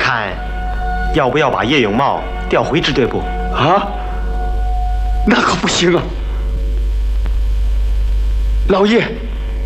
看要不要把叶永茂调回支队部？ 啊，那可不行啊！老爷。